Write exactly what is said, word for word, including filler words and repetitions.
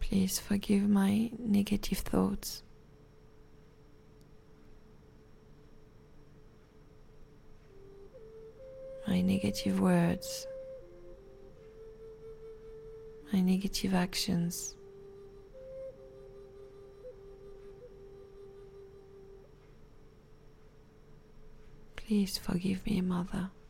Please forgive my negative thoughts. My negative words. My negative actions. Please forgive me, Mother.